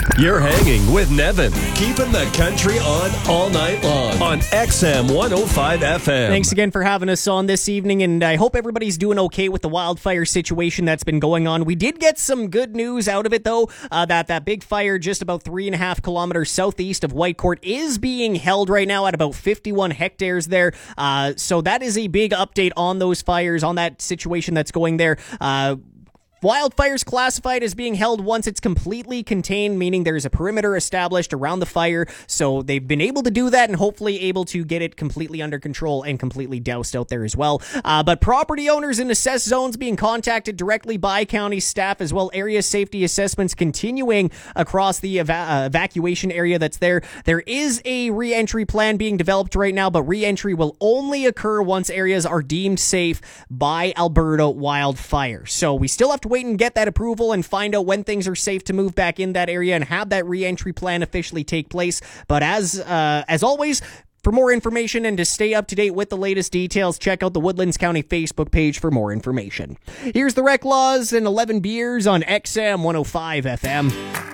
You're hanging with Nevin, keeping the country on all night long on XM 105 FM. Thanks again for having us on this evening, and I hope everybody's doing okay with the wildfire situation that's been going on. We did get some good news out of it, though, that big fire just about 3.5 kilometers southeast of Whitecourt is being held right now at about 51 hectares there. So that is a big update on those fires, on that situation that's going there. Wildfire's classified as being held once it's completely contained, meaning there's a perimeter established around the fire. So they've been able to do that and hopefully able to get it completely under control and completely doused out there as well. But property owners in assessed zones being contacted directly by county staff, as well area safety assessments continuing across the evacuation area that's there. There is a re-entry plan being developed right now, but re-entry will only occur once areas are deemed safe by Alberta Wildfire. So we still have to wait and get that approval and find out when things are safe to move back in that area and have that re-entry plan officially take place. But as always, for more information and to stay up to date with the latest details, check out the Woodlands County Facebook page for more information. Here's the Rec Laws and 11 Beers on XM 105 FM.